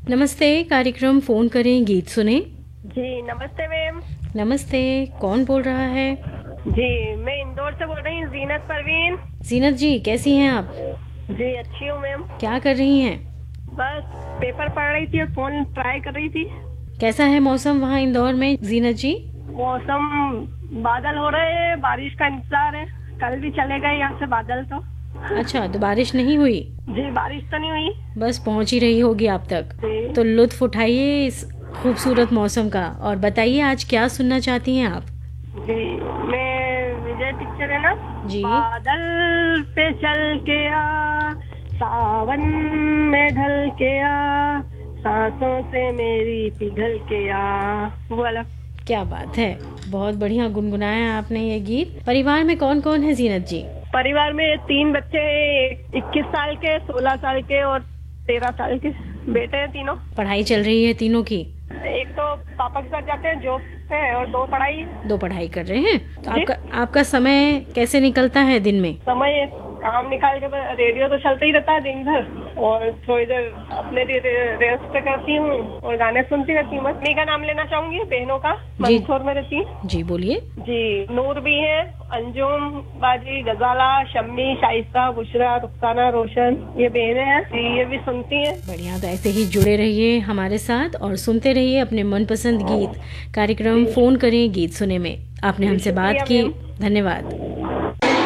नमस्ते, कार्यक्रम फोन करें गीत सुने। जी नमस्ते मैम। नमस्ते, कौन बोल रहा है? जी मैं इंदौर से बोल रही हूँ, जीनत परवीन। जीनत जी, कैसी हैं आप? जी अच्छी हूँ मैम। क्या कर रही हैं? बस पेपर पढ़ रही थी और फोन ट्राई कर रही थी। कैसा है मौसम वहाँ इंदौर में जीनत जी? मौसम बादल हो रहे हैं, बारिश का इंतजार है। कल भी चले गए यहाँ से बादल तो। अच्छा, तो बारिश नहीं हुई? जी बारिश तो नहीं हुई। बस पहुँच ही रही होगी आप तक। जी तो लुत्फ उठाइए इस खूबसूरत मौसम का और बताइए आज क्या सुनना चाहती हैं आप? जी मैं विजय पिक्चर है ना, जी। बादल पे चल के आ, सावन में ढल के आ, सांसों से मेरी पिघल के आ, वो वाला। क्या बात है, बहुत बढ़िया गुनगुनाया आपने ये गीत। परिवार में कौन कौन है जीनत जी? परिवार में 3 बच्चे हैं, 21 साल के, 16 साल के और 13 साल के बेटे हैं तीनों। पढ़ाई चल रही है तीनों की? एक तो पापा के साथ जाते हैं जॉब पे और 2 पढ़ाई। 2 पढ़ाई कर रहे हैं। तो जी? आपका समय कैसे निकलता है दिन में? समय काम निकाल के रेडियो तो चलता ही रहता है दिन भर और थोड़ी देर अपने लिए रेस्ट करती हूँ और गाने सुनती रहती हूँ। मम्मी का नाम लेना चाहूंगी, बहनों का। जी। मंदसौर में रहती है। जी बोलिए। जी नूर भी है, अंजुम, बाजी, गजाला, शम्मी, शाइस्ता, बुशरा, रुखसाना, रोशन, ये बहनें हैं जी, ये भी सुनती हैं। बढ़िया, तो ऐसे ही जुड़े रहिए हमारे साथ और सुनते रहिए अपने मनपसंद गीत। कार्यक्रम फोन करें गीत सुने में आपने हमसे बात की। धन्यवाद।